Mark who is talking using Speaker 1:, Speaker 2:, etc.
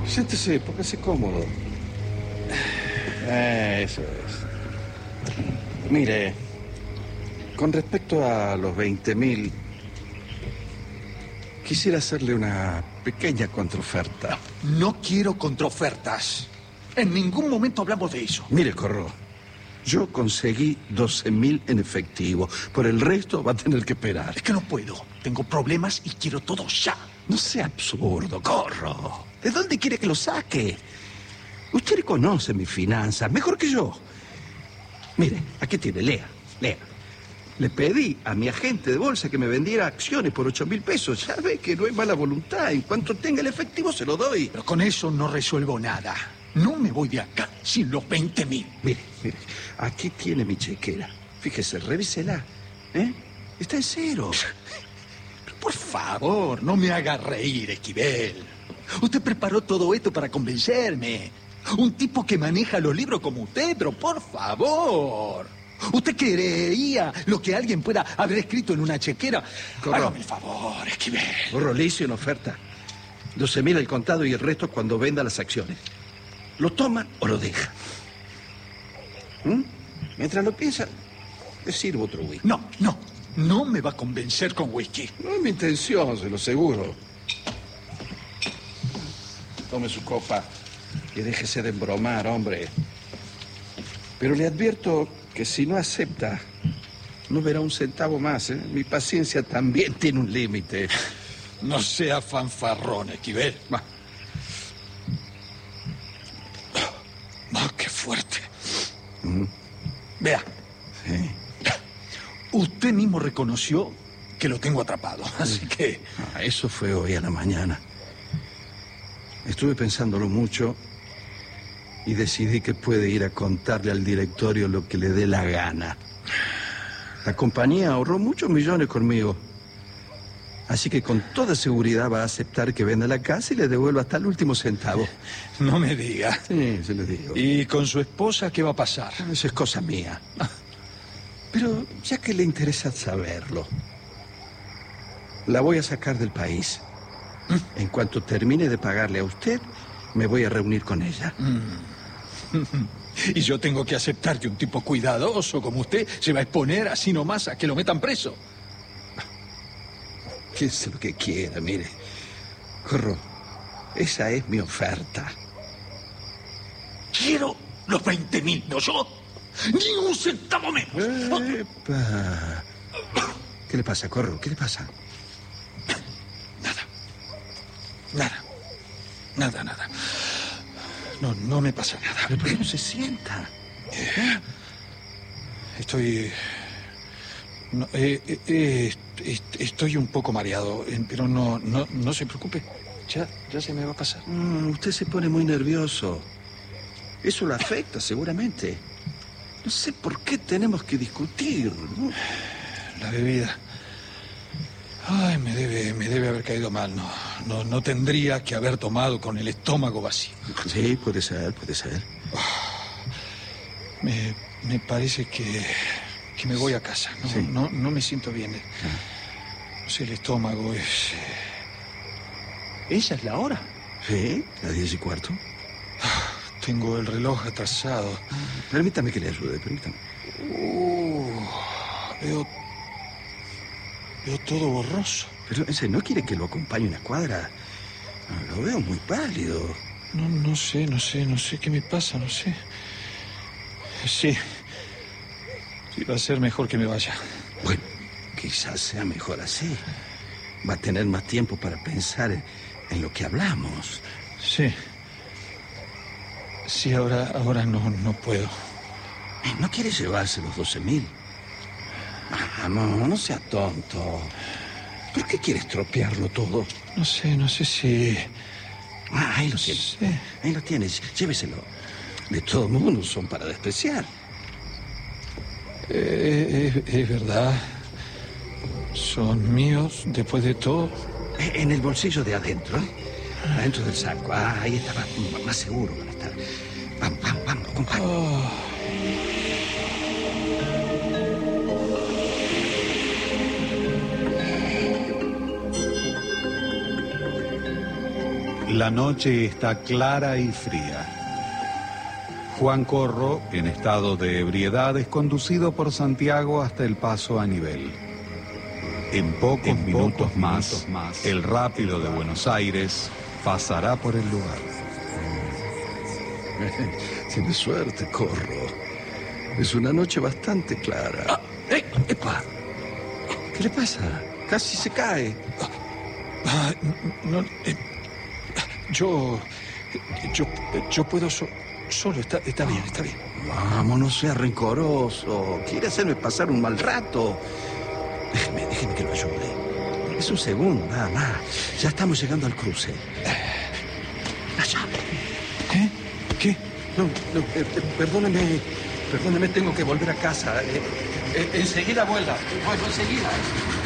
Speaker 1: Siéntese, póngase cómodo. Eso es. Mire, con respecto a los 20.000, quisiera hacerle una pequeña contraoferta.
Speaker 2: No quiero contraofertas. En ningún momento hablamos de eso.
Speaker 1: Mire, Corro, yo conseguí 12.000 en efectivo. Por el resto va a tener que esperar.
Speaker 2: Es que no puedo. Tengo problemas y quiero todo ya.
Speaker 1: No sea absurdo, Corro. ¿De dónde quiere que lo saque? Usted conoce mis finanzas mejor que yo. Mire, aquí tiene, lea. Le pedí a mi agente de bolsa que me vendiera acciones por 8.000 pesos. Ya ve que no hay mala voluntad. En cuanto tenga el efectivo, se lo doy.
Speaker 2: Pero con eso no resuelvo nada. No me voy de acá sin los 20.000.
Speaker 1: Mire, aquí tiene mi chequera. Fíjese, revísela. Está en cero.
Speaker 2: Pero por favor, no me haga reír, Esquivel. Usted preparó todo esto para convencerme. Un tipo que maneja los libros como usted, pero por favor. ¿Usted creería lo que alguien pueda haber escrito en una chequera? Hágame el favor, Esquivel.
Speaker 1: Corro, le hice una oferta. 12.000 al contado y el resto cuando venda las acciones. ¿Lo toma o lo deja? Mientras lo piensa, le sirvo otro whisky.
Speaker 2: No me va a convencer con whisky.
Speaker 1: No es mi intención, se lo aseguro. Tome su copa y déjese de embromar, hombre. Pero le advierto que si no acepta, no verá un centavo más, ¿eh? Mi paciencia también tiene un límite.
Speaker 2: No sea fanfarrón, Esquivel. ¡Qué fuerte! Vea.
Speaker 1: Sí.
Speaker 2: Usted mismo reconoció que lo tengo atrapado, así que...
Speaker 1: Eso fue hoy a la mañana. Estuve pensándolo mucho y decidí que puede ir a contarle al directorio lo que le dé la gana. La compañía ahorró muchos millones conmigo. Así que con toda seguridad va a aceptar que venda la casa y le devuelva hasta el último centavo.
Speaker 2: No me diga.
Speaker 1: Sí, se lo digo.
Speaker 2: ¿Y con su esposa qué va a pasar?
Speaker 1: Eso es cosa mía. Pero ya que le interesa saberlo, la voy a sacar del país. En cuanto termine de pagarle a usted, me voy a reunir con ella.
Speaker 2: Y yo tengo que aceptar que un tipo cuidadoso como usted se va a exponer así nomás a que lo metan preso.
Speaker 1: Piense lo que quiera, mire. Corro, esa es mi oferta.
Speaker 2: Quiero los 20.000, ¿no yo? ¡Ni un centavo menos!
Speaker 1: ¡Epa! ¿Qué le pasa, Corro? ¿Qué le pasa?
Speaker 2: Nada. No me pasa nada.
Speaker 1: ¿Pero por qué no se sienta?
Speaker 2: Estoy un poco mareado, pero no se preocupe. Ya se me va a pasar.
Speaker 1: Usted se pone muy nervioso. Eso lo afecta, seguramente. No sé por qué tenemos que discutir, ¿no?
Speaker 2: La bebida. Ay, me debe haber caído mal. No tendría que haber tomado con el estómago vacío.
Speaker 1: Sí, puede ser.
Speaker 2: Me parece que me voy a casa. No me siento bien. No sé, el estómago es... ¿Esa es la hora?
Speaker 1: Sí, las 10:15.
Speaker 2: Tengo el reloj atrasado.
Speaker 1: Permítame que le ayude, permítame.
Speaker 2: Veo todo borroso.
Speaker 1: Pero ese no quiere que lo acompañe una cuadra. Lo veo muy pálido.
Speaker 2: No sé qué me pasa, no sé. Sí, va a ser mejor que me vaya.
Speaker 1: Bueno, quizás sea mejor así. Va a tener más tiempo para pensar en lo que hablamos.
Speaker 2: Sí, ahora no puedo.
Speaker 1: ¿No quiere llevarse los 12.000? No sea tonto. ¿Por qué quiere estropearlo todo?
Speaker 2: No sé si...
Speaker 1: Ahí lo tiene.
Speaker 2: Sí.
Speaker 1: Ahí lo tienes. Lléveselo. De todos modos, no son para despreciar.
Speaker 2: Es verdad. Son míos, después de todo.
Speaker 1: En el bolsillo de adentro, ¿eh? Adentro del saco. Ahí está más seguro van a estar. Vamos, compadre.
Speaker 3: La noche está clara y fría. Juan Corro, en estado de ebriedad, es conducido por Santiago hasta el paso a nivel. En pocos minutos más, el rápido de Buenos Aires pasará por el lugar.
Speaker 1: Tienes suerte, Corro. Es una noche bastante clara.
Speaker 2: ¡Epa!
Speaker 1: ¿Qué le pasa? Casi se cae.
Speaker 2: No, yo puedo solo. Está bien, está bien.
Speaker 1: Vamos, no sea rencoroso. Quiere hacerme pasar un mal rato. Déjeme que lo ayude. Es un segundo, nada más. Ya estamos llegando al cruce. La llave.
Speaker 2: ¿Qué?
Speaker 1: No, perdóneme, tengo que volver a casa. Enseguida vuelva. Bueno, enseguida.